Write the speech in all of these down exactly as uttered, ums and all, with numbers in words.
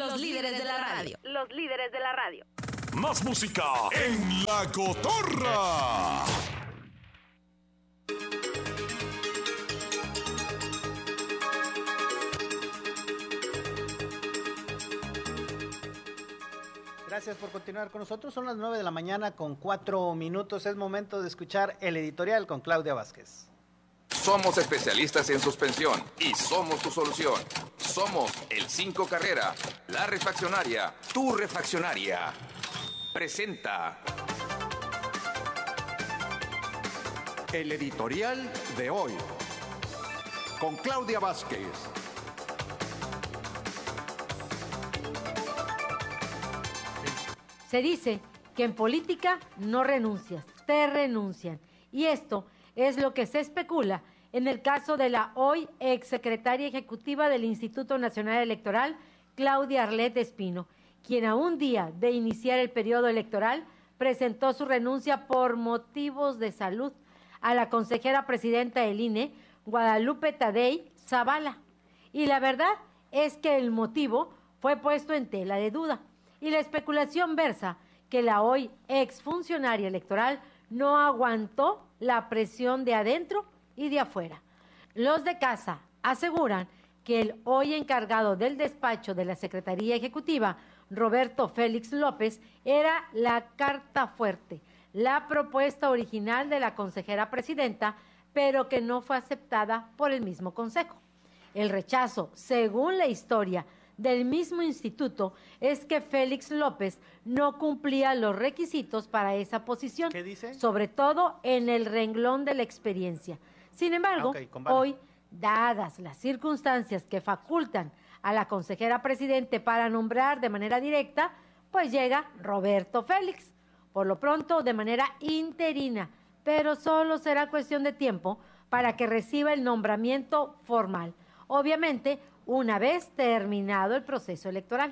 Los líderes de la radio. Los líderes de la radio. Más música en La Cotorra. Gracias por continuar con nosotros. Son las nueve de la mañana con cuatro minutos. Es momento de escuchar el editorial con Claudia Vázquez. Somos especialistas en suspensión y somos tu solución. Somos el cinco Carrera, la refaccionaria, tu refaccionaria. Presenta el editorial de hoy con Claudia Vázquez. Se dice que en política no renuncias, te renuncian. Y esto es lo que se especula en el caso de la hoy exsecretaria ejecutiva del Instituto Nacional Electoral, Claudia Arlet Espino, quien a un día de iniciar el periodo electoral presentó su renuncia por motivos de salud a la consejera presidenta del I N E, Guadalupe Tadei Zavala. Y la verdad es que el motivo fue puesto en tela de duda. Y la especulación versa que la hoy exfuncionaria electoral no aguantó la presión de adentro y de afuera. Los de casa aseguran que el hoy encargado del despacho de la Secretaría Ejecutiva, Roberto Félix López, era la carta fuerte, la propuesta original de la consejera presidenta, pero que no fue aceptada por el mismo consejo. El rechazo, según la historia del mismo instituto, es que Félix López no cumplía los requisitos para esa posición. ¿Qué dice? Sobre todo en el renglón de la experiencia. Sin embargo, okay, hoy, dadas las circunstancias que facultan a la consejera presidente para nombrar de manera directa, pues llega Roberto Félix, por lo pronto de manera interina, pero solo será cuestión de tiempo para que reciba el nombramiento formal. Obviamente, una vez terminado el proceso electoral.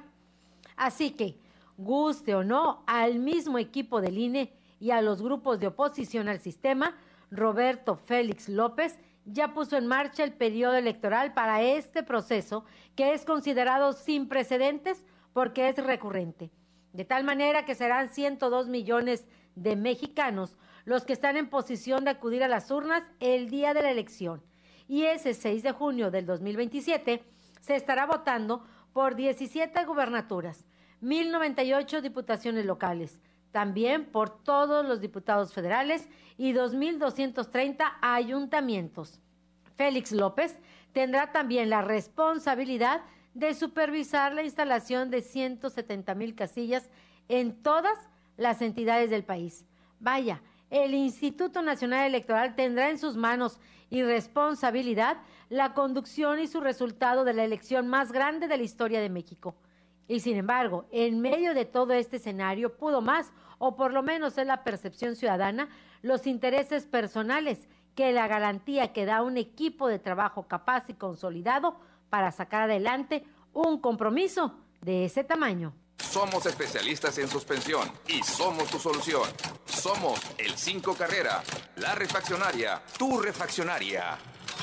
Así que, guste o no al mismo equipo del I N E y a los grupos de oposición al sistema, Roberto Félix López ya puso en marcha el periodo electoral para este proceso, que es considerado sin precedentes porque es recurrente. De tal manera que serán ciento dos millones de mexicanos los que están en posición de acudir a las urnas el día de la elección. Y ese seis de junio del dos mil veintisiete se estará votando por diecisiete gubernaturas, mil noventa y ocho diputaciones locales, también por todos los diputados federales y dos mil doscientos treinta ayuntamientos. Félix López tendrá también la responsabilidad de supervisar la instalación de ciento setenta mil casillas en todas las entidades del país. Vaya, el Instituto Nacional Electoral tendrá en sus manos y responsabilidad la conducción y su resultado de la elección más grande de la historia de México. Y sin embargo, en medio de todo este escenario pudo más, o por lo menos es la percepción ciudadana, los intereses personales que la garantía que da un equipo de trabajo capaz y consolidado para sacar adelante un compromiso de ese tamaño. Somos especialistas en suspensión y somos tu solución. Somos el cinco Carrera, la refaccionaria, tu refaccionaria.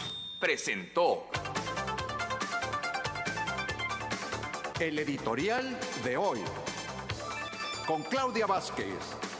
Presentó el editorial de hoy con Claudia Vázquez.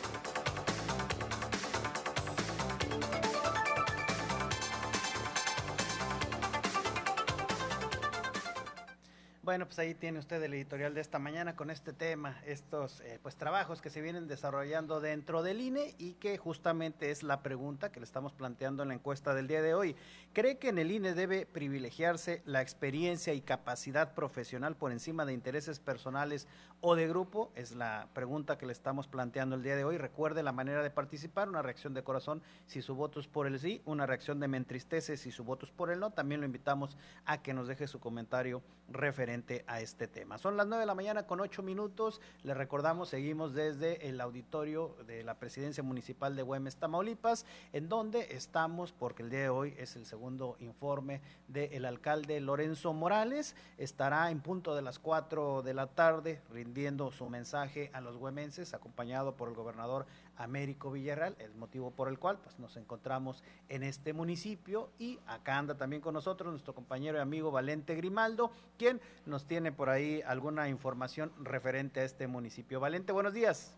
Bueno, pues ahí tiene usted el editorial de esta mañana con este tema, estos eh, pues trabajos que se vienen desarrollando dentro del I N E y que justamente es la pregunta que le estamos planteando en la encuesta del día de hoy. ¿Cree que en el I N E debe privilegiarse la experiencia y capacidad profesional por encima de intereses personales o de grupo? Es la pregunta que le estamos planteando el día de hoy. Recuerde la manera de participar: una reacción de corazón si su voto es por el sí, una reacción de me entristece si su voto es por el no. También lo invitamos a que nos deje su comentario referente a este tema. Son las nueve de la mañana con ocho minutos. Les recordamos, seguimos desde el auditorio de la Presidencia Municipal de Güemes, Tamaulipas, en donde estamos porque el día de hoy es el segundo informe del alcalde Lorenzo Morales. Estará en punto de las cuatro de la tarde rindiendo su mensaje a los güemenses, acompañado por el gobernador Américo Villarreal, el motivo por el cual pues nos encontramos en este municipio. Y acá anda también con nosotros nuestro compañero y amigo Valente Grimaldo, quien nos nos tiene por ahí alguna información referente a este municipio. Valente, buenos días.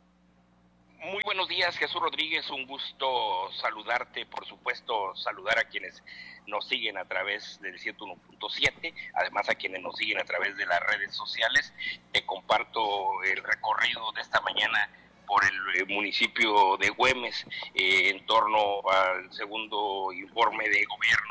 Muy buenos días, Jesús Rodríguez, un gusto saludarte, por supuesto, saludar a quienes nos siguen a través del ciento uno punto siete, además a quienes nos siguen a través de las redes sociales. Te comparto el recorrido de esta mañana por el municipio de Güemes, eh, en torno al segundo informe de gobierno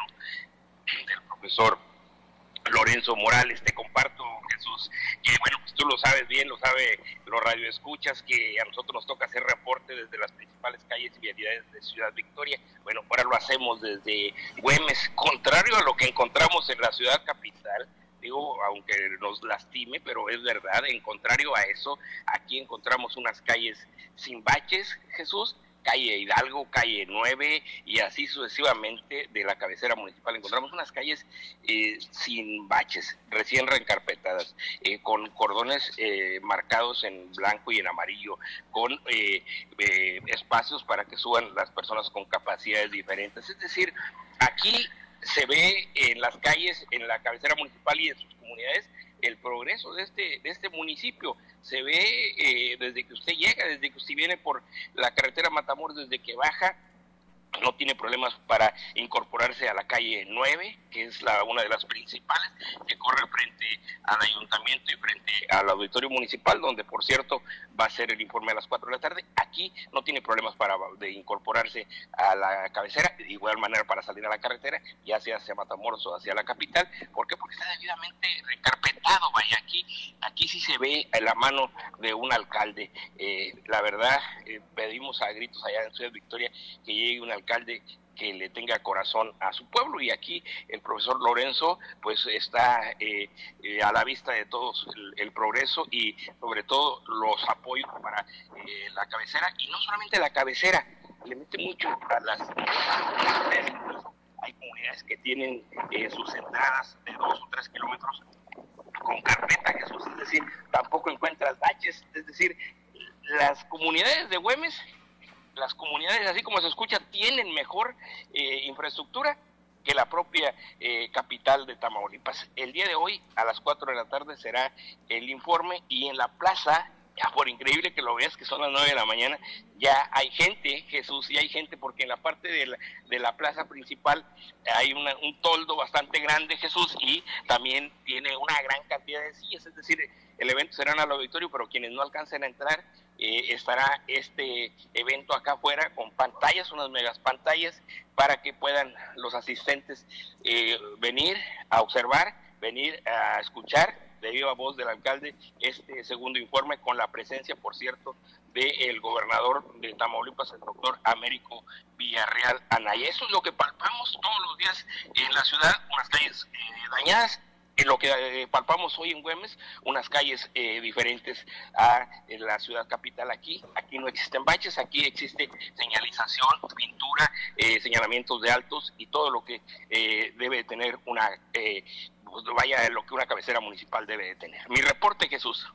del profesor Lorenzo Morales. Te comparto, Jesús, que bueno, pues tú lo sabes bien, lo sabe los radioescuchas, que a nosotros nos toca hacer reporte desde las principales calles y vialidades de Ciudad Victoria. Bueno, ahora lo hacemos desde Güemes, contrario a lo que encontramos en la ciudad capital. Digo, aunque nos lastime, pero es verdad, en contrario a eso, aquí encontramos unas calles sin baches, Jesús, calle Hidalgo, calle nueve y así sucesivamente de la cabecera municipal. Encontramos unas calles eh, sin baches, recién reencarpetadas, eh, con cordones eh, marcados en blanco y en amarillo, con eh, eh, espacios para que suban las personas con capacidades diferentes. Es decir, aquí se ve en las calles, en la cabecera municipal y en sus comunidades, el progreso de este de este municipio. Se ve eh, desde que usted llega, desde que usted viene por la carretera Matamoros, desde que baja, no tiene problemas para incorporarse a la calle nueve, que es la una de las principales, que corre frente al ayuntamiento y frente al auditorio municipal, donde por cierto va a ser el informe a las cuatro de la tarde. Aquí no tiene problemas para de incorporarse a la cabecera, de igual manera para salir a la carretera, ya sea hacia Matamoros o hacia la capital. ¿Por qué? Porque está debidamente recarpetado. Vaya, aquí aquí sí se ve la mano de un alcalde. Eh, la verdad, eh, pedimos a gritos allá en Ciudad Victoria que llegue un alcalde que le tenga corazón a su pueblo, y aquí el profesor Lorenzo pues está eh, eh, a la vista de todos el, el progreso y sobre todo los apoyos para eh, la cabecera, y no solamente la cabecera, le mete mucho a las comunidades. Incluso hay comunidades que tienen eh, sus entradas de dos o tres kilómetros con carpeta, Jesús, es decir, tampoco encuentras baches. Es decir, las comunidades de Güemes, las comunidades, así como se escucha, tienen mejor eh, infraestructura que la propia eh, capital de Tamaulipas. El día de hoy, a las cuatro de la tarde, será el informe, y en la plaza, ya por increíble que lo veas, que son las nueve de la mañana, ya hay gente, Jesús, ya hay gente, porque en la parte de la, de la plaza principal hay una, un toldo bastante grande, Jesús, y también tiene una gran cantidad de sillas. Es decir, el evento será en el auditorio, pero quienes no alcancen a entrar, eh, estará este evento acá afuera con pantallas, unas megas pantallas, para que puedan los asistentes eh, venir a observar, venir a escuchar de viva voz del alcalde este segundo informe, con la presencia, por cierto, del gobernador de Tamaulipas, el doctor Américo Villarreal Anaya. Eso es lo que palpamos todos los días en la ciudad, unas calles eh, dañadas. En lo que eh, palpamos hoy en Güemes, unas calles eh, diferentes a en la ciudad capital. Aquí aquí no existen baches, aquí existe señalización, pintura, eh, señalamientos de altos y todo lo que eh, debe tener una, eh, pues vaya, lo que una cabecera municipal debe de tener. Mi reporte, Jesús.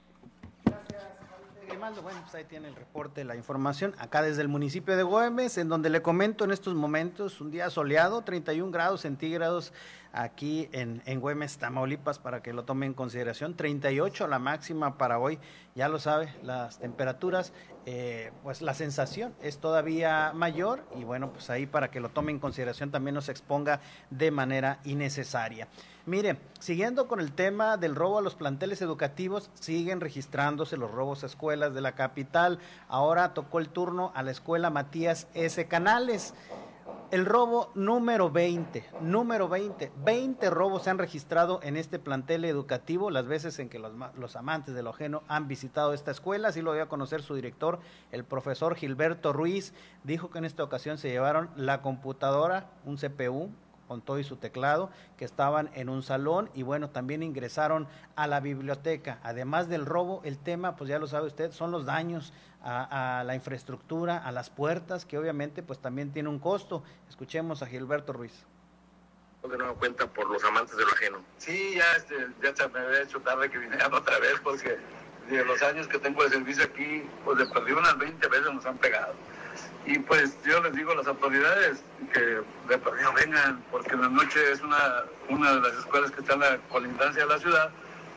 Bueno, pues ahí tiene el reporte, la información, acá desde el municipio de Güemes, en donde le comento en estos momentos, un día soleado, treinta y un grados centígrados aquí en, en Güemes, Tamaulipas, para que lo tome en consideración, treinta y ocho la máxima para hoy, ya lo sabe, las temperaturas, eh, pues la sensación es todavía mayor, y bueno, pues ahí para que lo tome en consideración también no se exponga de manera innecesaria. Mire, siguiendo con el tema del robo a los planteles educativos, siguen registrándose los robos a escuelas de la capital. Ahora tocó el turno a la escuela Matías S. Canales. El robo número veinte, número veinte, veinte robos se han registrado en este plantel educativo, las veces en que los, los amantes de lo ajeno han visitado esta escuela. Así lo dio a conocer su director, el profesor Gilberto Ruiz. Dijo que en esta ocasión se llevaron la computadora, un C P U, con todo y su teclado, que estaban en un salón, y bueno, también ingresaron a la biblioteca. Además del robo, el tema, pues ya lo sabe usted, son los daños a, a la infraestructura, a las puertas, que obviamente pues también tiene un costo. Escuchemos a Gilberto Ruiz. De nueva cuenta por los amantes de lo ajeno. Sí, ya, este, ya se me había hecho tarde que vinieran otra vez, porque de los años que tengo de servicio aquí, pues de perdí unas veinte veces nos han pegado. Y pues yo les digo a las autoridades que de perdido vengan, porque en la noche es una, una de las escuelas que está en la colindancia de la ciudad,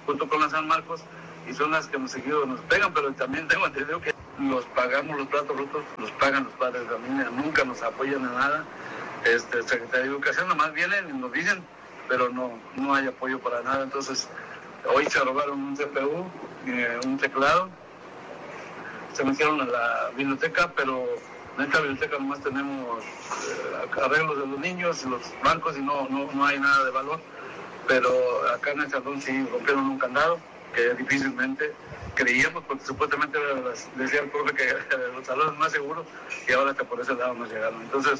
junto con la San Marcos, y son las que nos seguido nos pegan, pero también tengo entendido que los pagamos, los platos rotos, los pagan los padres de familia, nunca nos apoyan en nada. Este, el secretario de Educación nomás vienen y nos dicen, pero no, no hay apoyo para nada. Entonces, hoy se robaron un C P U, eh, un teclado, se metieron a la biblioteca, pero en esta biblioteca nomás tenemos eh, arreglos de los niños, los bancos, y no, no, no hay nada de valor. Pero acá en el salón sí rompieron un candado, que difícilmente creíamos, porque supuestamente decía el profe que los salones más seguros, y ahora hasta por ese lado nos llegaron. Entonces,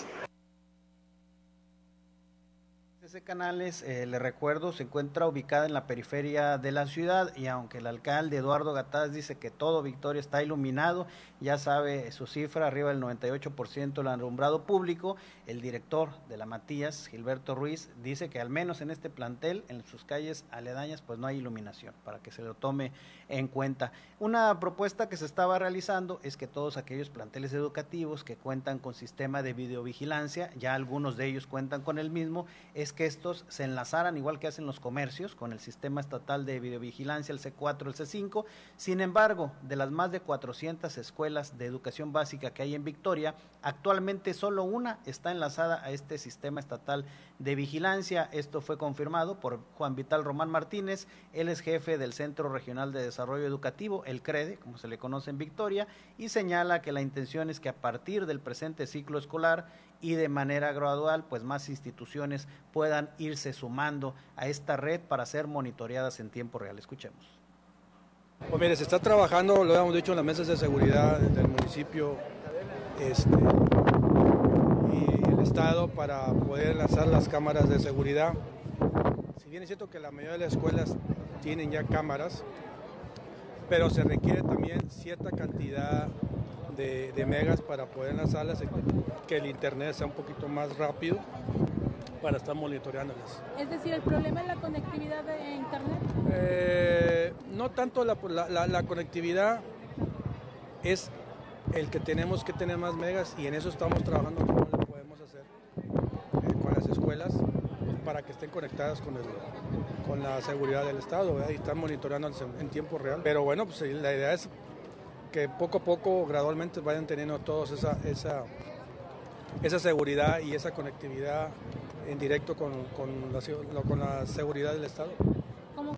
C Canales, eh, le recuerdo, se encuentra ubicada en la periferia de la ciudad, y aunque el alcalde Eduardo Gataz dice que todo Victoria está iluminado, ya sabe su cifra, arriba del noventa y ocho por ciento el alumbrado público, el director de la Matías, Gilberto Ruiz, dice que al menos en este plantel, en sus calles aledañas, pues no hay iluminación, para que se lo tome en cuenta. Una propuesta que se estaba realizando es que todos aquellos planteles educativos que cuentan con sistema de videovigilancia, ya algunos de ellos cuentan con el mismo, es que estos se enlazaran, igual que hacen los comercios, con el sistema estatal de videovigilancia, el C cuatro, el C cinco. Sin embargo, de las más de cuatrocientas escuelas de educación básica que hay en Victoria, actualmente solo una está enlazada a este sistema estatal de vigilancia. Esto fue confirmado por Juan Vital Román Martínez, él es jefe del Centro Regional de Desarrollo Educativo, el CREDE, como se le conoce en Victoria, y señala que la intención es que a partir del presente ciclo escolar y de manera gradual, pues más instituciones puedan irse sumando a esta red para ser monitoreadas en tiempo real. Escuchemos. Pues mire, se está trabajando, lo hemos dicho, en las mesas de seguridad del municipio este, y el Estado para poder enlazar las cámaras de seguridad. Si bien es cierto que la mayoría de las escuelas tienen ya cámaras, pero se requiere también cierta cantidad de, de megas para poder enlazarlas, que el internet sea un poquito más rápido para estar monitoreándolas. Es decir, ¿el problema es la conectividad de internet? Eh, no tanto la, la, la, la conectividad, es el que tenemos que tener más megas, y en eso estamos trabajando cómo lo podemos hacer eh, con las escuelas para que estén conectadas con, el, con la seguridad del Estado, ¿verdad? Y están monitoreando en tiempo real. Pero bueno, pues la idea es que poco a poco, gradualmente, vayan teniendo todos esa, esa, esa seguridad y esa conectividad en directo con, con, la, con la seguridad del Estado. ¿Cómo?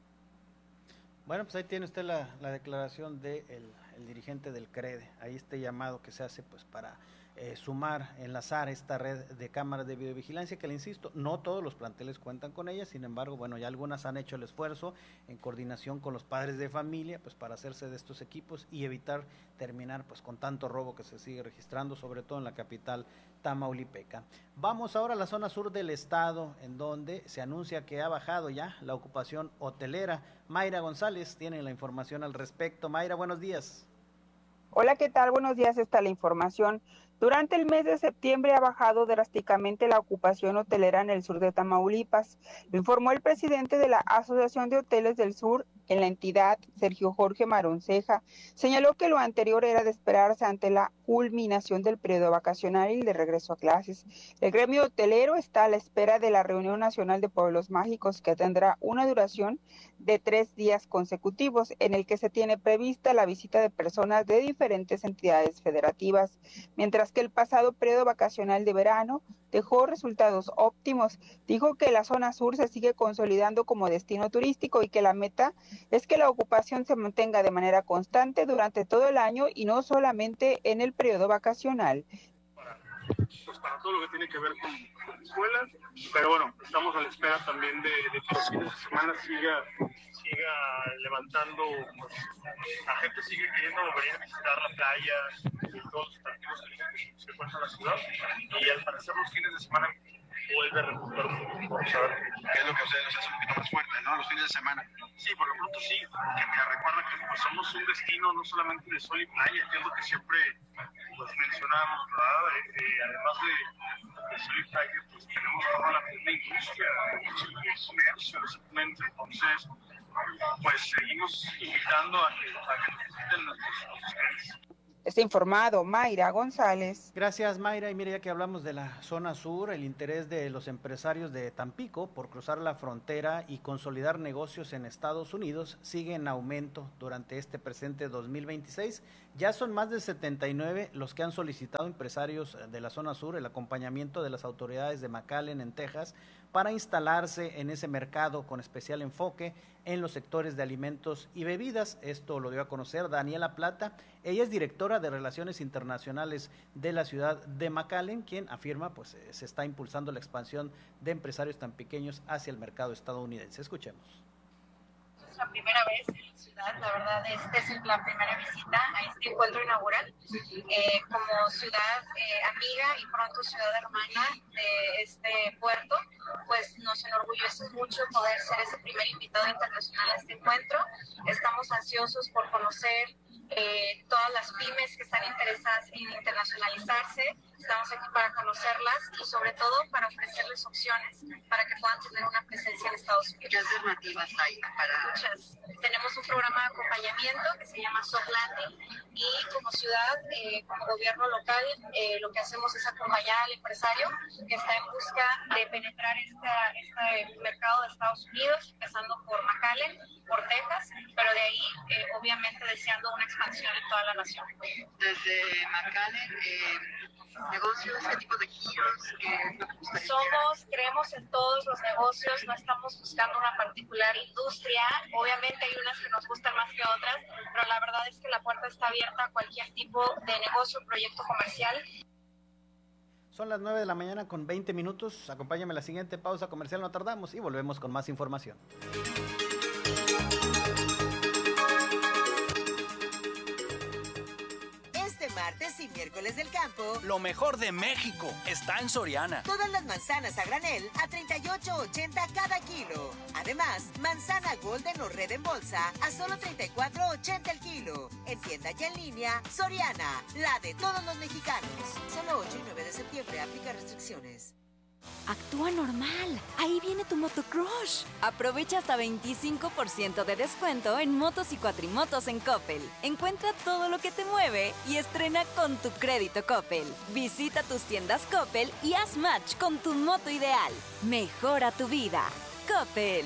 Bueno, pues ahí tiene usted la, la declaración del de el dirigente del CREDE, ahí este llamado que se hace pues para eh, sumar, enlazar esta red de cámaras de videovigilancia, que le insisto, no todos los planteles cuentan con ellas, sin embargo, bueno, ya algunas han hecho el esfuerzo en coordinación con los padres de familia, pues para hacerse de estos equipos y evitar terminar pues con tanto robo que se sigue registrando, sobre todo en la capital tamaulipeca. Vamos ahora a la zona sur del estado, en donde se anuncia que ha bajado ya la ocupación hotelera. Mayra González tiene la información al respecto. Mayra, buenos días. Hola, ¿qué tal? Buenos días, está la información. Durante el mes de septiembre ha bajado drásticamente la ocupación hotelera en el sur de Tamaulipas. Lo informó el presidente de la Asociación de Hoteles del Sur en la entidad, Sergio Jorge Maronceja. Señaló que lo anterior era de esperarse ante la culminación del periodo vacacional y de regreso a clases. El gremio hotelero está a la espera de la reunión nacional de pueblos mágicos, que tendrá una duración de tres días consecutivos, en el que se tiene prevista la visita de personas de diferentes entidades federativas, mientras que el pasado periodo vacacional de verano dejó resultados óptimos. Dijo que la zona sur se sigue consolidando como destino turístico y que la meta es que la ocupación se mantenga de manera constante durante todo el año y no solamente en el periodo vacacional. Para, pues para todo lo que tiene que ver con, con escuelas, pero bueno, estamos a la espera también de, de que los fines de semana siga, siga levantando, pues, la gente sigue queriendo venir a visitar la playa y todos los atractivos que se encuentran en la ciudad, y al parecer los fines de semana vuelve a recuperar un poquito. Vamos a ver qué es lo que a ustedes los hace un poquito más fuerte, ¿no? Los fines de semana. Sí, por lo pronto sí, porque mira, recuerda que pues, somos un destino no solamente de sol y playa, que es lo que siempre pues, mencionamos, ¿verdad? Eh, además de, de sol y playa, pues tenemos toda la misma industria, el comercio, simplemente. Entonces, pues seguimos invitando a que, a que nos visiten nuestros clientes. Está informado Mayra González. Gracias, Mayra. Y mire, ya que hablamos de la zona sur, el interés de los empresarios de Tampico por cruzar la frontera y consolidar negocios en Estados Unidos sigue en aumento durante este presente dos mil veintiséis. Ya son más de setenta y nueve los que han solicitado empresarios de la zona sur el acompañamiento de las autoridades de McAllen en Texas para instalarse en ese mercado con especial enfoque en los sectores de alimentos y bebidas. Esto lo dio a conocer Daniela Plata. Ella es directora de Relaciones Internacionales de la ciudad de McAllen, quien afirma pues eh, se está impulsando la expansión de empresarios tan pequeños hacia el mercado estadounidense. Escuchemos. Es la primera vez en la ciudad, la verdad, esta es la primera visita a este encuentro inaugural eh, como ciudad eh, amiga y pronto ciudad hermana de este puerto, pues nos enorgullece mucho poder ser ese primer invitado internacional a este encuentro. Estamos ansiosos por conocer eh, todas las pymes que están interesadas en internacionalizarse. Estamos aquí para conocerlas y sobre todo para ofrecerles opciones para que puedan tener una presencia en Estados Unidos. ¿Qué alternativas hay para...? Muchas. Tenemos un programa de acompañamiento que se llama Soft Landing y como ciudad, eh, como gobierno local, eh, lo que hacemos es acompañar al empresario que está en busca de penetrar esta, este mercado de Estados Unidos, empezando por McAllen, por Texas, pero de ahí eh, obviamente deseando una expansión en toda la nación. Desde McAllen, eh, negocios, ¿qué tipo de giros? Eh, Somos, creemos en todos los negocios, no estamos buscando una particular industria, obviamente hay unas que nos gustan más que otras, pero la verdad es que la puerta está abierta a cualquier tipo de negocio, proyecto comercial. Son las nueve de la mañana con veinte minutos, acompáñame a la siguiente pausa comercial, no tardamos y volvemos con más información. Martes y miércoles del campo. Lo mejor de México está en Soriana. Todas las manzanas a granel a treinta y ocho ochenta cada kilo. Además, manzana Golden o Red en bolsa a solo treinta y cuatro ochenta el kilo. En tienda y en línea, Soriana, la de todos los mexicanos. Solo ocho y nueve de septiembre, aplica restricciones. Actúa normal. Ahí viene tu motocrush. Aprovecha hasta veinticinco por ciento de descuento en motos y cuatrimotos en Coppel. Encuentra todo lo que te mueve y estrena con tu crédito Coppel. Visita tus tiendas Coppel y haz match con tu moto ideal. Mejora tu vida. Coppel.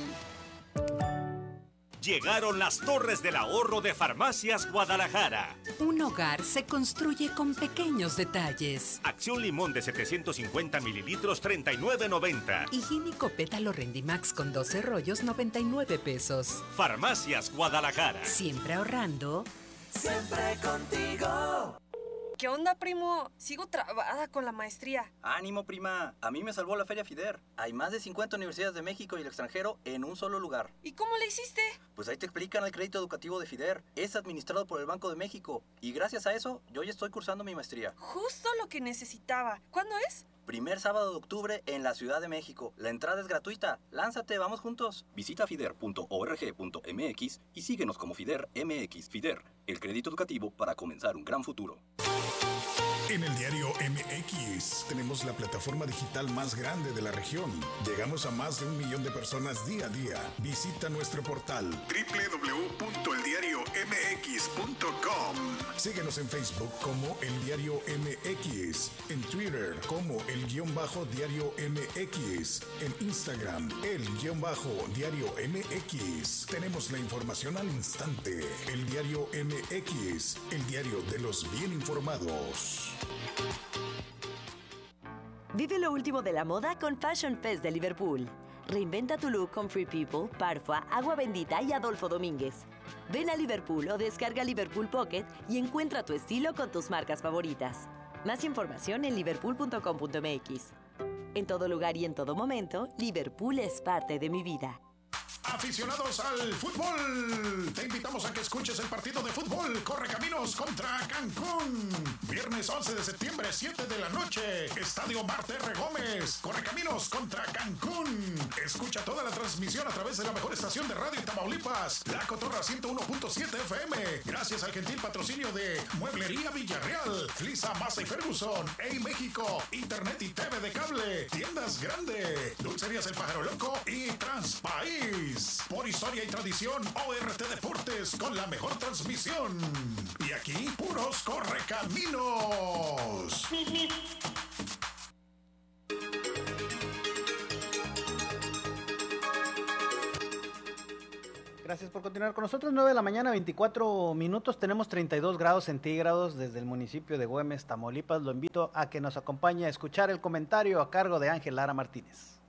Llegaron las Torres del Ahorro de Farmacias Guadalajara. Un hogar se construye con pequeños detalles. Acción limón de setecientos cincuenta mililitros, treinta y nueve noventa. Higiénico pétalo Rendimax con doce rollos, noventa y nueve pesos. Farmacias Guadalajara. Siempre ahorrando. Siempre contigo. ¿Qué onda, primo? Sigo trabada con la maestría. Ánimo, prima. A mí me salvó la Feria FIDER. Hay más de cincuenta universidades de México y el extranjero en un solo lugar. ¿Y cómo le hiciste? Pues ahí te explican el crédito educativo de FIDER. Es administrado por el Banco de México. Y gracias a eso, yo ya estoy cursando mi maestría. Justo lo que necesitaba. ¿Cuándo es? Primer sábado de octubre en la Ciudad de México. La entrada es gratuita. Lánzate, vamos juntos. Visita fider punto org punto mx y síguenos como FIDER M X. FIDER, el crédito educativo para comenzar un gran futuro. En el diario M X tenemos la plataforma digital más grande de la región. Llegamos a más de un millón de personas día a día. Visita nuestro portal doble u doble u doble u punto el diario m x punto com. Síguenos en Facebook como El Diario M X, en Twitter como El Guión Bajo Diario M X, en Instagram El Guión Bajo Diario M X. Tenemos la información al instante. El Diario M X, el diario de los bien informados. Vive lo último de la moda con Fashion Fest de Liverpool. Reinventa tu look con Free People, Parfua, Agua Bendita y Adolfo Domínguez. Ven a Liverpool o descarga Liverpool Pocket y encuentra tu estilo con tus marcas favoritas. Más información en liverpool punto com punto m x. En todo lugar y en todo momento, Liverpool es parte de mi vida. Aficionados al fútbol, te invitamos a que escuches el partido de fútbol Correcaminos contra Cancún. Viernes once de septiembre, siete de la noche, Estadio Marte R. Gómez. Correcaminos contra Cancún. Escucha toda la transmisión a través de la mejor estación de radio en Tamaulipas, La Cotorra ciento uno punto siete F M. Gracias al gentil patrocinio de Mueblería Villarreal, Flisa, Massa y Ferguson, Ey México, Internet y T V de cable, Tiendas Grande, Dulcerías El Pájaro Loco y Transpaís. X. Por historia y tradición, O R T Deportes con la mejor transmisión. Y aquí, puros correcaminos. Gracias por continuar con nosotros. nueve de la mañana, veinticuatro minutos. Tenemos treinta y dos grados centígrados desde el municipio de Güemes, Tamaulipas. Lo invito a que nos acompañe a escuchar el comentario a cargo de Ángel Lara Martínez.